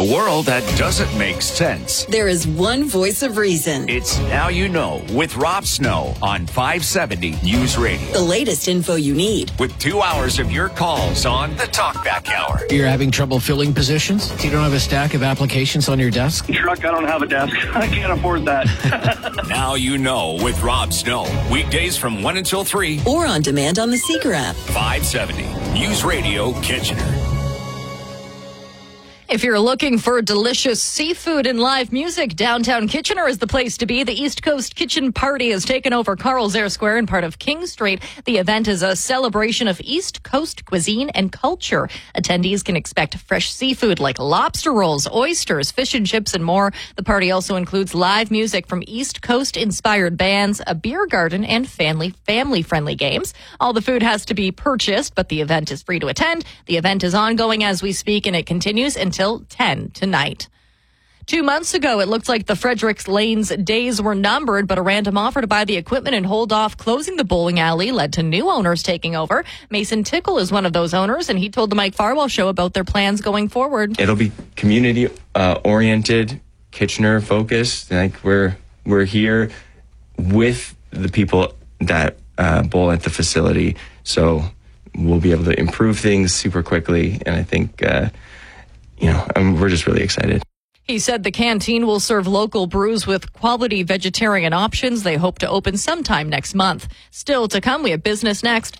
A world that doesn't make sense. There is one voice of reason. It's Now You Know with Rob Snow on 570 News Radio. The latest info you need. With 2 hours of your calls on the Talkback Hour. You're having trouble filling positions? You don't have a stack of applications on your desk? Truck, I don't have a desk. I can't afford that. Now You Know with Rob Snow. Weekdays from 1 until 3. Or on demand on the Seeker app. 570 News Radio Kitchener. If you're looking for delicious seafood and live music, downtown Kitchener is the place to be. The East Coast Kitchen Party has taken over Carl's Air Square in part of King Street. The event is a celebration of East Coast cuisine and culture. Attendees can expect fresh seafood like lobster rolls, oysters, fish and chips, and more. The party also includes live music from East Coast-inspired bands, a beer garden, and family-friendly games. All the food has to be purchased, but the event is free to attend. The event is ongoing as we speak, and it continues until 10 tonight. 2 months ago, it looked like the Fredericks Lanes days were numbered, but a random offer to buy the equipment and hold off closing the bowling alley led to new owners taking over. Mason Tickle is one of those owners, and he told the Mike Farwell Show about their plans going forward. It'll be community oriented, Kitchener focused. Like we're here with the people that bowl at the facility, so we'll be able to improve things super quickly, and I think we're just really excited. He said the canteen will serve local brews with quality vegetarian options. They hope to open sometime next month. Still to come, we have business next.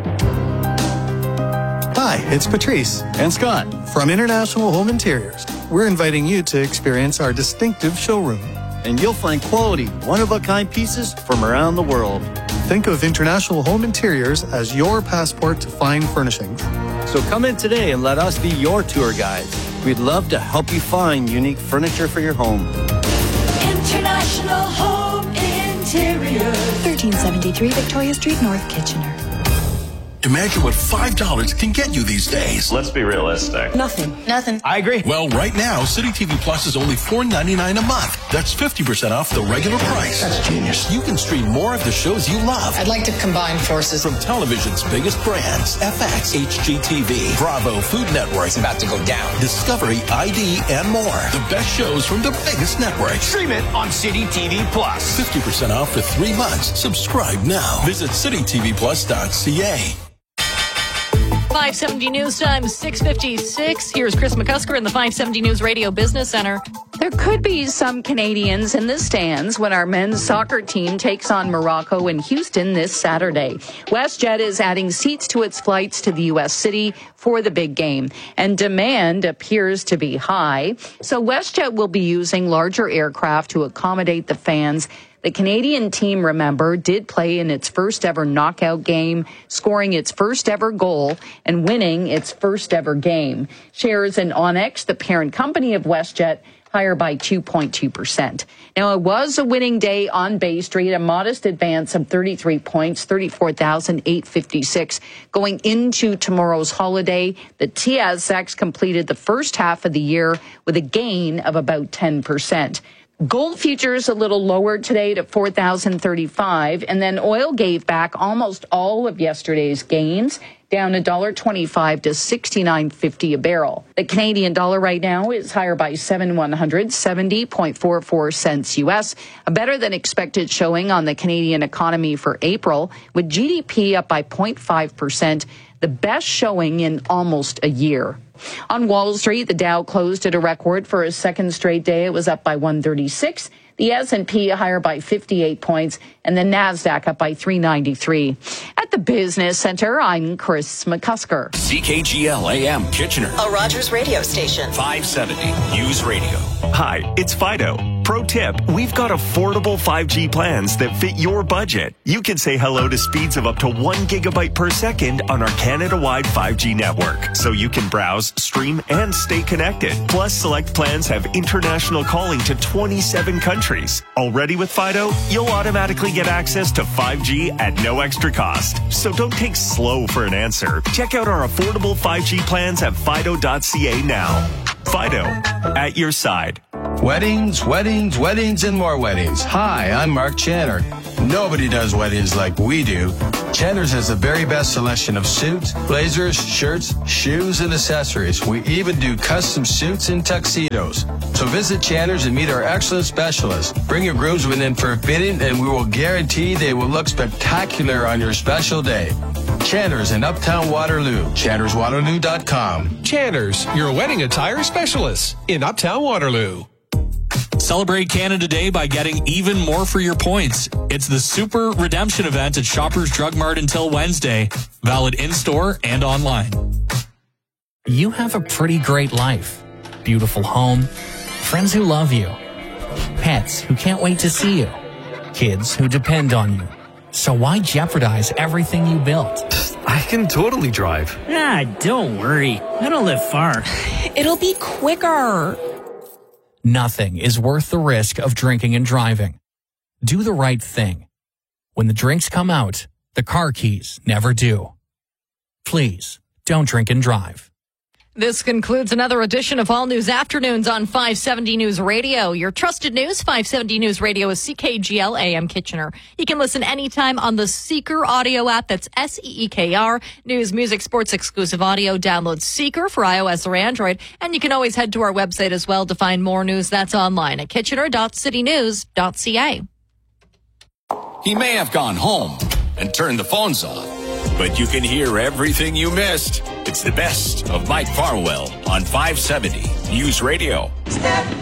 Hi, it's Patrice and Scott from International Home Interiors. We're inviting you to experience our distinctive showroom. And you'll find quality, one-of-a-kind pieces from around the world. Think of International Home Interiors as your passport to fine furnishings. So come in today and let us be your tour guides. We'd love to help you find unique furniture for your home. International Home Interiors. 1373 Victoria Street, North Kitchener. Imagine what $5 can get you these days. Let's be realistic. Nothing. I agree. Well, right now, City TV Plus is only $4.99 a month. That's 50% off the regular price. That's genius. You can stream more of the shows you love. I'd like to combine forces. From television's biggest brands, FX, HGTV, Bravo, Food Network. It's about to go down. Discovery, ID, and more. The best shows from the biggest networks. Stream it on City TV Plus. 50% off for 3 months. Subscribe now. Visit citytvplus.ca. 570 News Time, 6:56. Here's Chris McCusker in the 570 News Radio Business Center. There could be some Canadians in the stands when our men's soccer team takes on Morocco in Houston this Saturday. WestJet is adding seats to its flights to the U.S. city for the big game, and demand appears to be high. So WestJet will be using larger aircraft to accommodate the fans. The Canadian team, remember, did play in its first ever knockout game, scoring its first ever goal and winning its first ever game. Shares in Onyx, the parent company of WestJet, higher by 2.2%. Now, it was a winning day on Bay Street, a modest advance of 33 points, 34,856. Going into tomorrow's holiday, the TSX completed the first half of the year with a gain of about 10%. Gold futures a little lower today to 4,035, and then oil gave back almost all of yesterday's gains, down $1.25 to $69.50 a barrel. The Canadian dollar right now is higher by 70.44 cents U.S., a better than expected showing on the Canadian economy for April, with GDP up by 0.5%, the best showing in almost a year. On Wall Street, the Dow closed at a record for a second straight day. It was up by 136. The S&P higher by 58 points, and the NASDAQ up by 393. At the Business Center, I'm Chris McCusker. CKGL AM Kitchener. A Rogers radio station. 570 News Radio. Hi, it's Fido. Pro tip, we've got affordable 5G plans that fit your budget. You can say hello to speeds of up to 1 gigabyte per second on our Canada-wide 5G network, so you can browse, stream, and stay connected. Plus, select plans have international calling to 27 countries. Already with Fido, you'll automatically get access to 5G at no extra cost. So don't take slow for an answer. Check out our affordable 5G plans at fido.ca now. Fido, at your side. Weddings, weddings, weddings, and more weddings. Hi, I'm Mark Channer. Nobody does weddings like we do. Chandler's has the very best selection of suits, blazers, shirts, shoes, and accessories. We even do custom suits and tuxedos. So visit Chandler's and meet our excellent specialists. Bring your groomsmen in for a fitting, and we will guarantee they will look spectacular on your special day. Chandler's in Uptown Waterloo. ChannersWaterloo.com. Chandler's, your wedding attire specialist in Uptown Waterloo. Celebrate Canada Day by getting even more for your points. It's the Super Redemption event at Shoppers Drug Mart until Wednesday. Valid in-store and online. You have a pretty great life. Beautiful home, friends who love you, pets who can't wait to see you, kids who depend on you. So why jeopardize everything you built? I can totally drive. Ah, don't worry. I don't live far. It'll be quicker. Nothing is worth the risk of drinking and driving. Do the right thing. When the drinks come out, the car keys never do. Please, don't drink and drive. This concludes another edition of All News Afternoons on 570 News Radio. Your trusted news, 570 News Radio is CKGL AM Kitchener. You can listen anytime on the Seeker audio app. That's SEEKR. News, music, sports exclusive audio. Download Seeker for iOS or Android. And you can always head to our website as well to find more news that's online at kitchener.citynews.ca. He may have gone home and turned the phones off, but you can hear everything you missed. It's the best of Mike Farwell on 570 News Radio.